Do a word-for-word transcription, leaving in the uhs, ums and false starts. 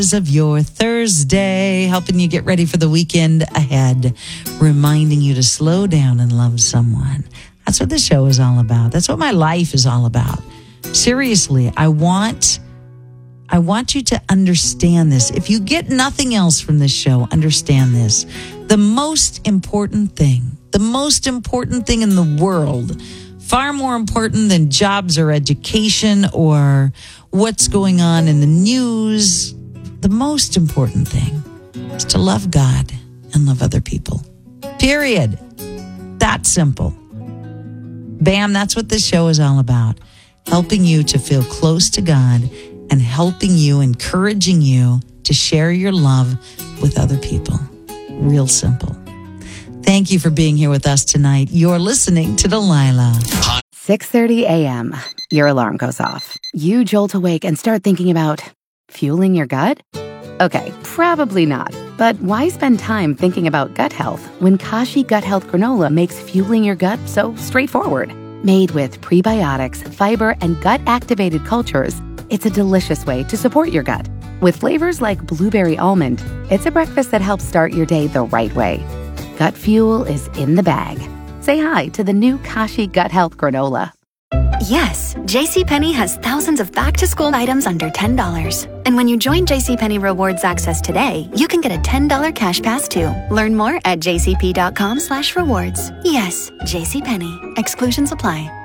Of your Thursday, helping you get ready for the weekend ahead, reminding you to slow down and love someone. That's what this show is all about. That's what my life is all about. Seriously, I want I want you to understand this. If you get nothing else from this show, understand this. The most important thing, the most important thing in the world, far more important than jobs or education or what's going on in the news, the most important thing is to love God and love other people. Period. That simple. Bam, that's what this show is all about. Helping you to feel close to God and helping you, encouraging you to share your love with other people. Real simple. Thank you for being here with us tonight. You're listening to Delilah. six thirty a.m. Your alarm goes off. You jolt awake and start thinking about fueling your gut? Okay, probably not. But why spend time thinking about gut health when Kashi Gut Health Granola makes fueling your gut so straightforward? Made with prebiotics, fiber, and gut-activated cultures, it's a delicious way to support your gut. With flavors like blueberry almond, it's a breakfast that helps start your day the right way. Gut fuel is in the bag. Say hi to the new Kashi Gut Health Granola. Yes, JCPenney has thousands of back-to-school items under ten dollars. And when you join JCPenney Rewards Access today, you can get a ten dollars cash pass too. Learn more at jcp.com slash rewards. Yes, JCPenney. Exclusions apply.